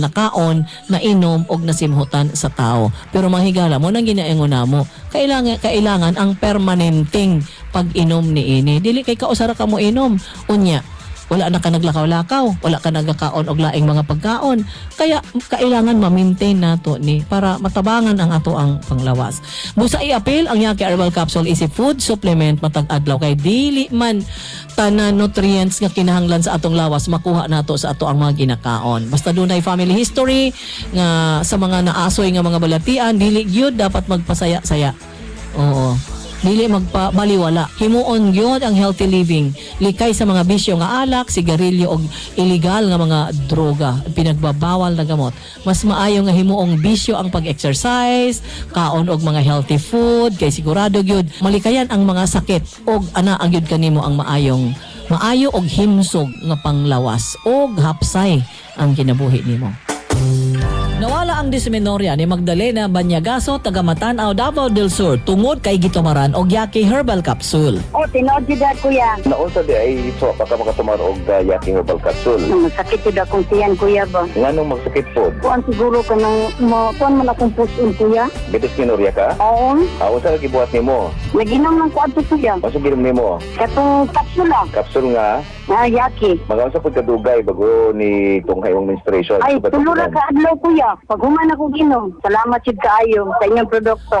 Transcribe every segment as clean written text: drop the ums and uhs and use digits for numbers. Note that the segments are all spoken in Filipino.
nakaon, nainom og nasimhutan sa tao. Pero mahigala mo nang ginaingon namo, kailangan ang permanenteng pag-inom ni ini. Dili kay kausara ka mo inom. Unya, wala na ka naglakaw-lakaw, wala ka nagkakaon og laing mga pagkaon. Kaya kailangan ma-maintain nato ni para matabangan ang ato ang panglawas. Busa i-apil ang Yaki Herbal Capsule is a food supplement matag adlaw kay dili man tanan nutrients nga kinahanglan sa atong lawas makuha nato sa ato ang mga ginakaon. Basta dunay family history nga sa mga naasoy nga mga balatian, dili gyud dapat magpasaya-saya. Oo. Dili magpabaliwala. Himuon gyud ang healthy living. Likay sa mga bisyo nga alak, sigarilyo og illegal nga mga droga, pinagbabawal na gamot. Mas maayo nga himuong bisyo ang pag-exercise, kaon og mga healthy food, kay sigurado gyud malikayan ang mga sakit og ana ang gyud kanimo ang maayo og himsog nga panglawas og hapsay ang kinabuhi nimo. Nawala ang dysmenorrhea ni Magdalena Banyagaso, taga Matanaw, Davao del Sur, tungod kay gitumaran og Yaki Herbal Capsule. Oh, tinood yun kuya. Naunsa di ay so baka makatumar og Yaki Herbal Capsule. Masakit yun akong tiyan kuya ba? Nganong magsakit pod? Kuan siguro ka nang kuan man akong puson kuya. Dysmenorrhea ka? Oo. Unsa lagi buhat nimo? Naginom ng kuan to kuya. Unsa ginom nimo? Katong kapsula. Kapsul nga. Yaki. Magaunsa pud ka dugay bago ni tunghay imong menstruation? Ay, tulura ka adlaw kuya. Pag human ako ginom. Salamat jud kaayo sa inyong produkto.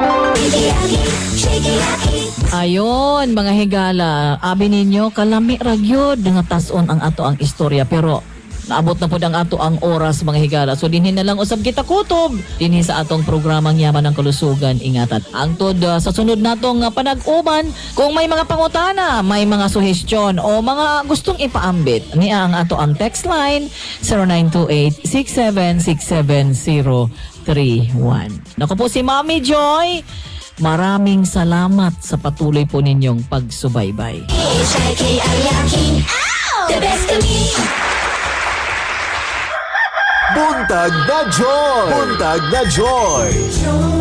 Ayon, mga higala, abi ninyo kalami ra gyud nga tas-on ang ato ang istorya, pero naabot na pud ang ato ang oras, mga higala. So dinhi na lang usab kita kutob dinhi sa atong programang Yaman ng Kalusugan. Ingatan angtod sa sunod natong panag-uban. Kung may mga pangutana, may mga suhestyon o mga gustong ipaambit, niya ang ato ang text line 0928-6767-031. Naku po si Mami Joy. Maraming salamat sa patuloy po ninyong pagsubaybay. Buntag na Joy! Buntag na Joy!